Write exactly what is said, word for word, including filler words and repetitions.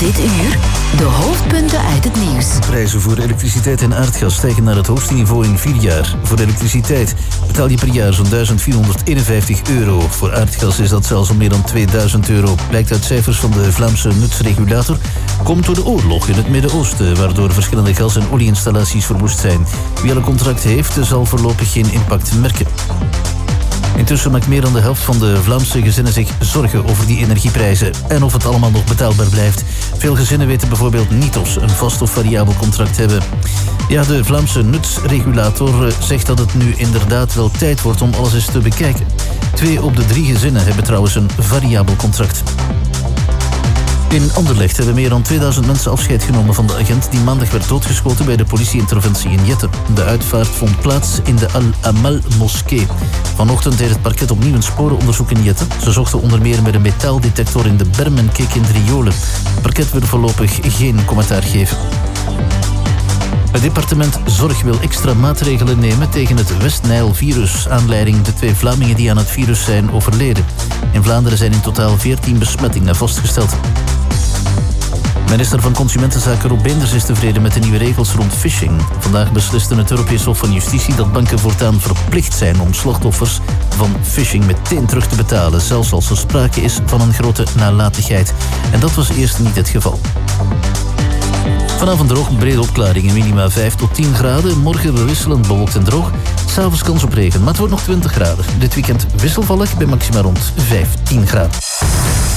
Dit uur de hoofdpunten uit het nieuws. Prijzen voor elektriciteit en aardgas stijgen naar het hoogste niveau in vier jaar. Voor elektriciteit betaal je per jaar zo'n duizend vierhonderdeenenvijftig euro. Voor aardgas is dat zelfs al meer dan tweeduizend euro. Blijkt uit cijfers van de Vlaamse nutsregulator. Komt door de oorlog in het Midden-Oosten, waardoor verschillende gas- en olieinstallaties verwoest zijn. Wie al een contract heeft, zal voorlopig geen impact merken. Intussen maakt meer dan de helft van de Vlaamse gezinnen zich zorgen over die energieprijzen en of het allemaal nog betaalbaar blijft. Veel gezinnen weten bijvoorbeeld niet of ze een vast of variabel contract hebben. Ja, de Vlaamse nutsregulator zegt dat het nu inderdaad wel tijd wordt om alles eens te bekijken. Twee op de drie gezinnen hebben trouwens een variabel contract. In Anderlecht hebben meer dan tweeduizend mensen afscheid genomen van de agent die maandag werd doodgeschoten bij de politieinterventie in Jette. De uitvaart vond plaats in de Al-Amal-moskee. Vanochtend deed het parket opnieuw een sporenonderzoek in Jette. Ze zochten onder meer met een metaaldetector in de berm en keken in de riolen. Het parket wil voorlopig geen commentaar geven. Het departement Zorg wil extra maatregelen nemen tegen het West-Nijl-virus. Aanleiding de twee Vlamingen die aan het virus zijn overleden. In Vlaanderen zijn in totaal veertien besmettingen vastgesteld. Minister van Consumentenzaken Rob Beenders is tevreden met de nieuwe regels rond phishing. Vandaag besliste het Europees Hof van Justitie dat banken voortaan verplicht zijn om slachtoffers van phishing meteen terug te betalen, zelfs als er sprake is van een grote nalatigheid. En dat was eerst niet het geval. Vanavond droog, brede opklaringen, minima vijf tot tien graden. Morgen wisselend bewolkt en droog. S'avonds kans op regen, maar het wordt nog twintig graden. Dit weekend wisselvallig bij maxima rond vijftien graden.